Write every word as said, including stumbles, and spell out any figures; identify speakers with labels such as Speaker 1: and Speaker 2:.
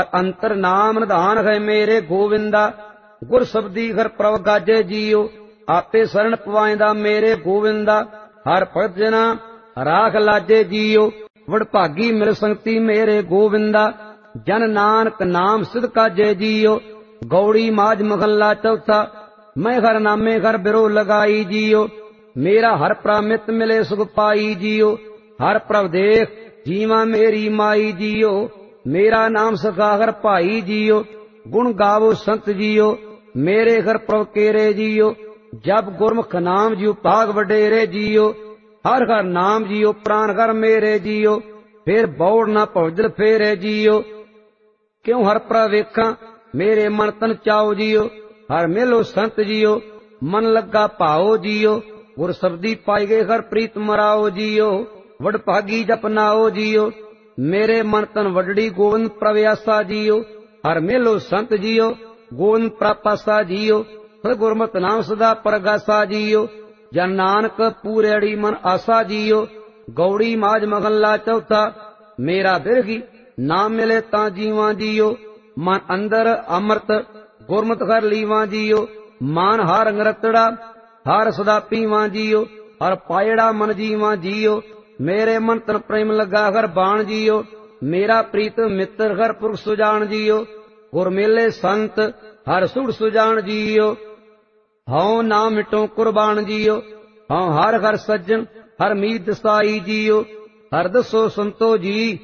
Speaker 1: अंतर नाम निधान है मेरे गोविंदा। गुर शब्दी हर प्रभ गाजे जियो, आपे शरण पवाइंदा मेरे गोविंदा। हर भगत जना राख लाजे जियो, वडभागी मिल संगति मेरे गोविंदा। जन नानक नाम सिद्ध काजे जियो, गौड़ी माज महला चौथा। मैं हर नामे हर बिरो लगाई जियो, मेरा हर प्रामित मिले सुख पाई जियो। हर प्रभ देख जीवा मेरी माई जियो, मेरा नाम सखा हर भाई जियो। गुण गावो संत जियो, मेरे हर प्रभ केरे जियो। जब गुरमुख नाम जियो भाग वडेरे जियो, हर हर नाम जियो प्राण हर मेरे जियो। फिर बौड़ ना भौजल फेरे जियो, क्यों हर प्रभ वेखा मेरे मन तन चाओ जियो। हर मिलो संत जियो, मन लगा भाओ जियो। गुर शब्दी पाई गए हर प्रीत मराओ जियो, वडभागी जपनाओ जियो। मेरे मन तन वडड़ी गोविंद प्रव्यासा जियो, हर मेलो संत जियो गोविंद प्रापासा जियो। फिर गुरमत नाम सदा परगासा जियो, जन नानक पूरेड़ी मन आसा जियो। गौड़ी माज महला चौथा, मेरा बिरगी नाम मिले ता जीवा जियो। मन अंदर अमृत गुरमत हर लीवा जियो, मान हार अंगरतड़ा हार सदा पीवा जियो। हर पायड़ा मन जीवा जियो, मेरे मन तन प्रेम लगा हर बाण जियो। मेरा प्रीत मित्र हर पुरख सुजान जियो, गुर मेले संत हर सुर सुजान जियो। हऊँ ना मिटो कुर्बान जियो, हऊँ हर हर सज्जन हर मीत साई जियो। हर दसो संतो जी